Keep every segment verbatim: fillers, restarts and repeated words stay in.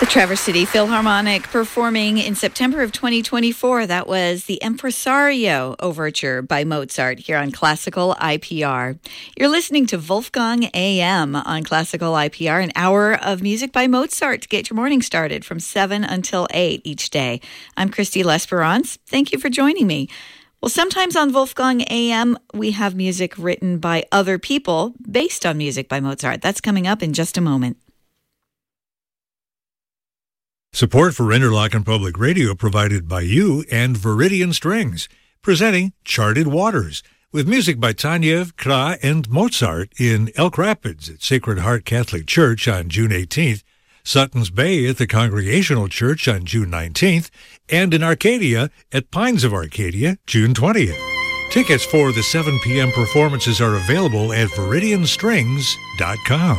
The Traverse City Philharmonic performing in September of twenty twenty-four. That was the Impresario Overture by Mozart here on Classical I P R. You're listening to Wolfgang A M on Classical I P R, an hour of music by Mozart to get your morning started from seven until eight each day. I'm Christy L'Esperance. Thank you for joining me. Well, sometimes on Wolfgang A M, we have music written by other people based on music by Mozart. That's coming up in just a moment. Support for Interlochen Public Radio provided by you and Viridian Strings, presenting Charted Waters, with music by Taneyev, Kra, and Mozart in Elk Rapids at Sacred Heart Catholic Church on June eighteenth, Sutton's Bay at the Congregational Church on June nineteenth, and in Arcadia at Pines of Arcadia, June twentieth. Tickets for the seven p.m. performances are available at viridian strings dot com.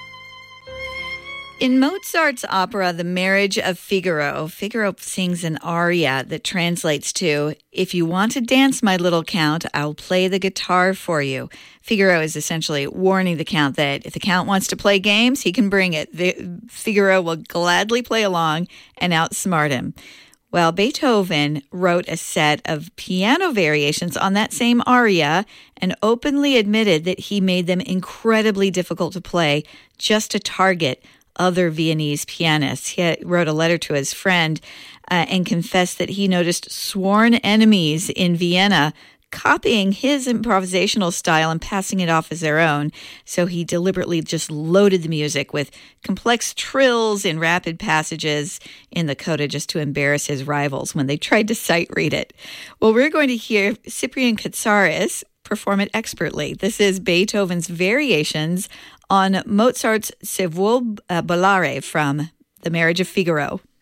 In Mozart's opera, The Marriage of Figaro, Figaro sings an aria that translates to, "If you want to dance, my little count, I'll play the guitar for you." Figaro is essentially warning the count that if the count wants to play games, he can bring it. The, Figaro will gladly play along and outsmart him. Well, Beethoven wrote a set of piano variations on that same aria and openly admitted that he made them incredibly difficult to play just to target other Viennese pianists. He wrote a letter to his friend uh, and confessed that he noticed sworn enemies in Vienna copying his improvisational style and passing it off as their own. So he deliberately just loaded the music with complex trills and rapid passages in the coda just to embarrass his rivals when they tried to sight read it. Well, we're going to hear Cyprian Katsaris perform it expertly. This is Beethoven's Variations on Mozart's Se vuol ballare from The Marriage of Figaro.